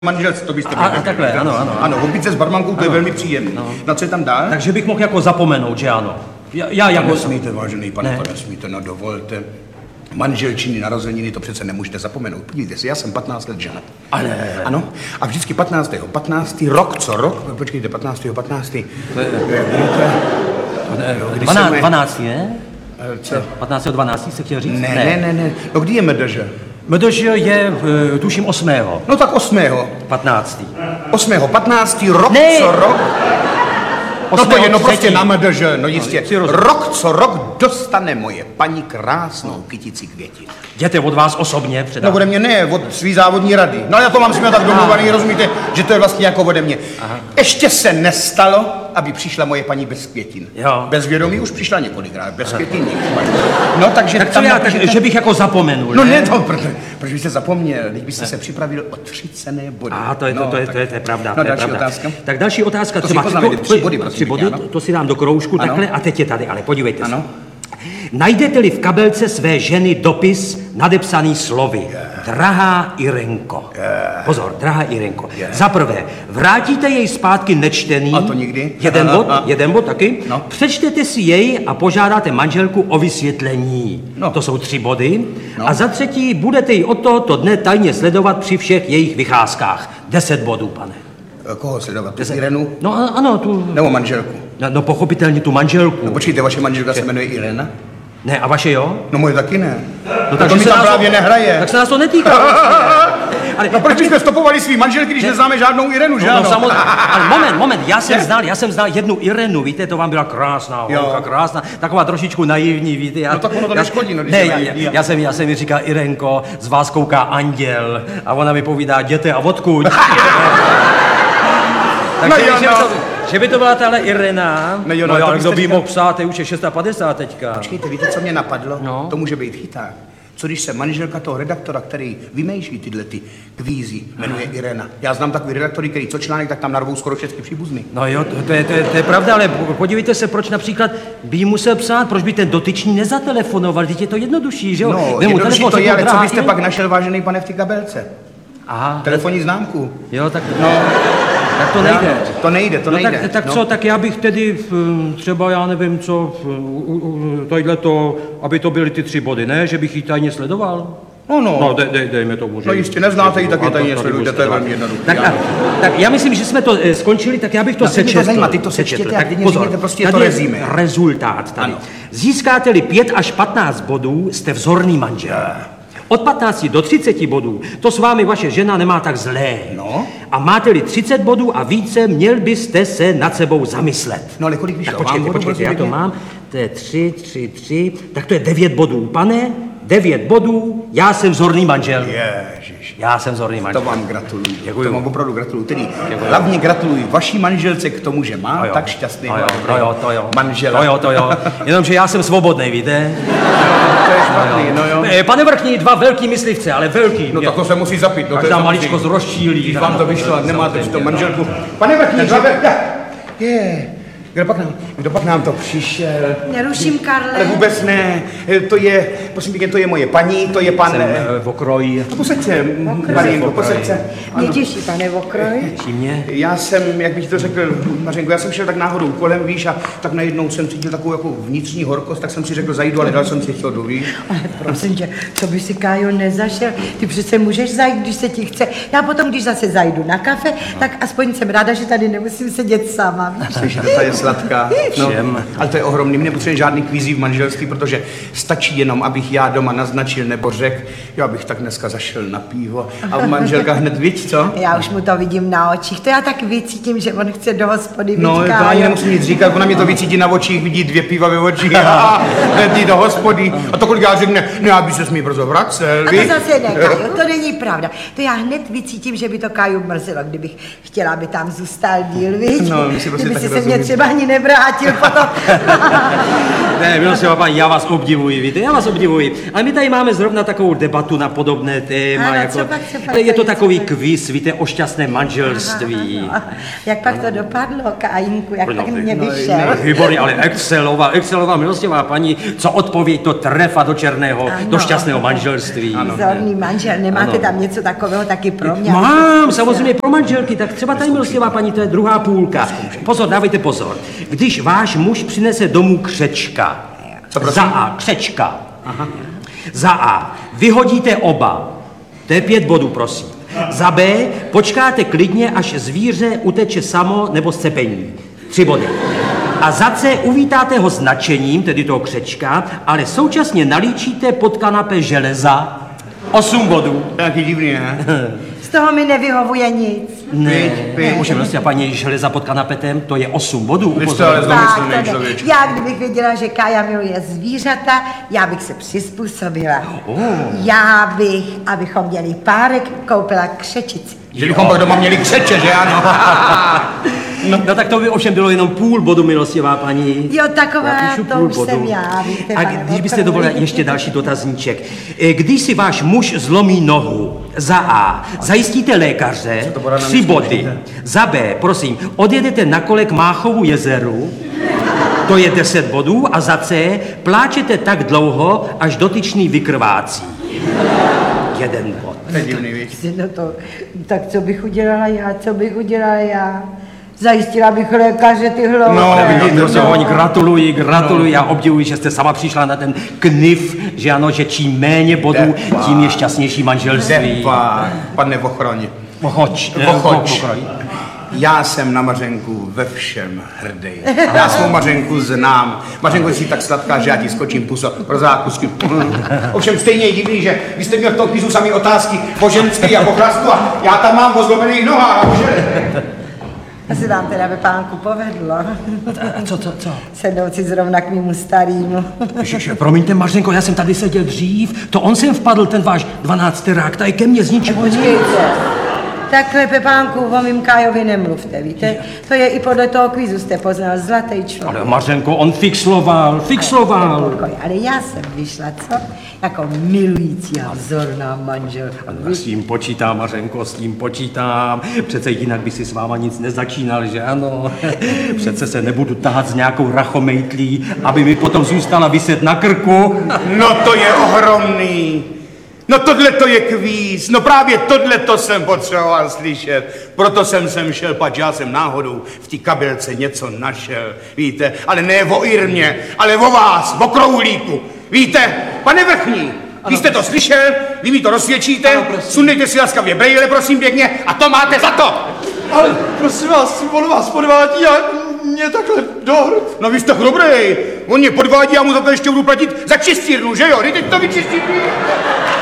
Manželství, to byste A takhle, ano. Ano, opice s barmankou, to je velmi příjemné. No. Na co je tam dál? Takže bych mohl jako zapomenout, že ano. Já jako... Nesmíte, vážený pane, to nesmíte, no dovolte. Manželčiny, narozeniny, to přece nemůžete zapomenout. Podívejte si, já jsem 15 let ženat. Ano, a vždycky 15. rok co rok, počkejte, 15. Kdy 12, ne? Co? 15. 12. se chtěl říct? Ne. No kdy je MDŽ? MDŽ je, tuším, 8. No tak 8. 15. 15. rok Ne. co rok. No to je no prostě třetí. na MDŽ, no jistě. Si rozumím. Rok co rok dostane moje paní krásnou kytici květin. Jděte od vás osobně předat. No ode mě ne, od svý závodní rady. No já to mám s nimi tak domluvaný, rozumíte, že to je vlastně jako ode mě. Aha. Ještě se nestalo, aby přišla moje paní bez květin. Jo. Bez vědomí už přišla několikrát, bez květin nikdy. No takže Tak co tam já, napíšete... že bych jako zapomenul, No ne, to, proč byste zapomněl, teď byste se připravil o 3 cenné body. To je pravda. No to je další pravda. otázka. Tak další otázka To třeba... si poznamenejte, 3 body, prosím. 3 body, ano. to si dám do kroužku Ano. takhle a teď je tady, ale podívejte se. Ano. Najdete-li v kabelce své ženy dopis nadepsaný slovy Drahá Irenko. Pozor, drahá Irenko. Za prvé, vrátíte jej zpátky nečtený. A to nikdy. Jeden bod taky. No. Přečtete si jej a požádáte manželku o vysvětlení. No. To jsou 3 body. No. A za třetí, budete ji od tohoto dne tajně sledovat při všech jejich vycházkách. 10 bodů, pane. Koho sledovat? Tu Irenu? No ano, tu... Nebo manželku? No pochopitelně tu manželku. No počkejte, vaše manželka se jmenuje Irena? Ne, a vaše jo? No moje taky ne. No To mi se tam nás právě nehraje. Tak se nás to netýká. Ale, No proč byste stopovali svý manželky, když neznáme žádnou Irenu, že no, ano? samozřejmě, ale moment, já jsem znal jednu Irenu, víte, to vám byla krásná holka, krásná, taková trošičku naivní, víte. No tak ono to neškodí, no, když ne, je naivní. já jsem mi říkal, Irenko, z vás kouká anděl, a ona mi povídá, jděte a odkud. Takže, že by to byla tahle Irena, ale kdo by mohl psát, už je 650 teďka. Počkejte, víte, co mě napadlo? No. To může být chyták. Co když se manželka toho redaktora, který vymýšlí tyhle ty kvízy, jmenuje Irena. Já znám takový redaktory, který co článek, tak tam narvou skoro všechny příbuzný. No jo, to je pravda, ale podívejte se, proč například by jí musel psát, proč by ten dotyčný nezatelefonoval, teď je to jednodušší, že jo? No, jednodušší to je, ale co byste pak našel, vážený pane, v té kabelce? Aha. Telefonní známku. Jo, tak... No. Tak to nejde. To nejde. Tak co, tak já bych tedy třeba, já nevím co, tohleto, aby to byly ty 3 body, ne? Že bych ji tajně sledoval? No, dejme tomu, že... No jistě, neznáte ji, tak je tajně sledujte, to je velmi jednoduché. Tak já myslím, že jsme to skončili, tak já bych to sečetl. Ty to sečtěte a klidně říkejte prostě to rezime. Rezultát tady. Získáte-li 5 až 15 bodů, jste vzorný manžel. Od 15 do 30 bodů, to s vámi vaše žena nemá tak zlé. No. A máte-li 30 bodů a více, měl byste se nad sebou zamyslet. No ale kolik vyšlo? Tak počkejte, já to mám. To je 3, tak to je 9 bodů. Pane, 9 bodů, já jsem vzorný manžel. Ježiš. Já jsem vzorný manžel. To vám gratuluju. Děkuju. To vám opravdu gratuluju. Tedy hlavně gratuluji vaší manželce k tomu, že má tak šťastný manžela. To jo. Jenomže já jsem svobodný, víte? To je špatný, no jo. Pane vrchní, 2 velký myslivce, ale velký. No tak to se musí zapít. No, každá maličkost rozčílí. Když vám to vyšlo a nemáte to manželku. Pane vrchní, 2 velký. Kdo pak nám to přišel? Neruším, Karle. Ale vůbec ne. To je, prosím pěkně, to je moje paní, to je pan... Vokroj. Posaď se, Marienko, posaď se. Mě těší, pane Vokroj. Těší mě. Já jsem, jak bych to řekl, Mařenko, já jsem šel tak náhodou kolem, víš, a tak najednou jsem cítil takovou jako vnitřní horkost, tak jsem si řekl, zajdu, ale dal jsem si chodu, víš. Ale prosím tě, to by si, Kájo, nezašel. Ty přece můžeš zajít, když se ti chce. Já potom, když zase zajdu na kafe, tak aspoň jsem ráda, že tady nemusím sedět sama, víš. Slyšíte, ta je sladká. No, ale to je ohromný, my nepotřebujeme žádný kvízí v manželství, protože stačí jenom, abych já doma naznačil nebo řekl, já bych tak dneska zašel na pivo a manželka hned víc, co? Já už mu to vidím na očích, to já tak vycítím, že on chce do hospody, víc, No, to ani nemusím nic říkat, ona mě to vycítí na očích, vidí 2 piva ve očích a hned jít do hospody. A to kolik já řekne, no, aby se mi brzo vracel, a to zase ne, Kájo, to není pravda. To já hned vycítím, že by to Káju mrzelo, kdybych chtěla, aby tam zůstal díl, víš? No, my si prostě kdyby tak si se mě rozumíme. třeba ani nevrátil potom. Ne, milostivá paní, já vás obdivuji, víte, já vás obdivuji. Ale my tady máme zrovna takovou debatu na podobné téma, Ano, jako, co pak, je to takový kvíz, víte, o šťastném manželství. Aha. Jak pak to dopadlo, Kajinku, jak pak mě vyšel? Výborně, ale excelová milostivá paní, co odpověď to trefa do černého, do šťastného manželství. Vzorný manžel, nemáte tam něco takového taky pro mě? Mám, samozřejmě pro manželky, tak třeba tady milostivá paní, to je druhá půlka. Pozor, dávejte pozor. Když váš muž přinese domů křečka, za A, křečka. Aha. Za A, vyhodíte oba. To je 5 bodů, prosím. Za B, počkáte klidně, až zvíře uteče samo nebo scepení. 3 body. A za C, uvítáte ho značením, tedy toho křečka, ale současně nalíčíte pod kanapé železa. 8 bodů. Taky divný, ne? Z toho mi nevyhovuje nic. Ne, může prostě paní železa pod kanapetem, to je 8 bodů. Vy jste ale zlomyslný člověk. Já, kdybych věděla, že Kája miluje zvířata, já bych se přizpůsobila. Já bych, abychom měli párek, koupila křečici. Že bychom pak doma měli křeče, že ano? No tak to by ovšem bylo jenom půl bodu, milostivá paní. Jo, taková, Já píšu to půl už bodu. jsem já, víte, A pane když byste opravdu. dovolila ještě další dotazníček. Když si váš muž zlomí nohu, za A, zajistíte lékaře, 3 body. Za B, prosím, odjedete na kole k Máchovu jezeru, to je 10 bodů. A za C, pláčete tak dlouho, až dotyčný vykrvácí. 1 bod. To je divný, víš? No to, tak co bych udělala já? Zajistila bych lékaře ty hlouté. No, Prosím, oni gratuluji, já obdivuji, že jste sama přišla na ten knif, že ano, že čím méně bodů, tím je šťastnější manželství. Pane Vochroň. Vochoč. Já jsem na Mařenku ve všem hrdý. Já svou Mařenku znám. Mařenko jsi tak sladká, že já ti skočím puso pro zákusky. Ovšem stejně je divný, že vy jste měl v tom kvízu samý otázky o ženský a o chlastu a já tam mám o zlomených nohách. Asi vám teda ve pánku povedlo. Co? Sednout si zrovna k mému starýmu. Promiňte, Mařenko, já jsem tady seděl dřív, to on sem vpadl, ten váš 12. rák, tady ke mně z ničeho nic. Takhle, Pepánku, o mým Kájovi nemluvte, víte? To je i podle toho kvízu, jste poznal, zlatý člověk. Ale Mařenko, on fixloval. Ale já jsem vyšla, co? Jako milující a vzorná manželka. S tím počítám, Mařenko, s tím počítám. Přece jinak by si s váma nic nezačínal, že ano? Přece se nebudu tahat s nějakou rachomejtlí, aby mi potom zůstala viset na krku. No to je ohromný. No tohle to je kvíz, no právě tohle to jsem potřeboval slyšet. Proto jsem sem šel, pač já jsem náhodou v té kabelce něco našel, víte, ale ne o Irmě, ale o vás, o Kroulíku. Víte, pane Vrchní, vy jste to slyšel, vy mi to rozsvědčíte, sundejte si laskavě brejle, prosím pěkně, a to máte za to. Ale prosím vás, on vás podvádí a mě takhle dohrt. No vy jste chrobrej, on mě podvádí a mu za to ještě budu platit za čistírnu, že jo? Teď to vyčistí.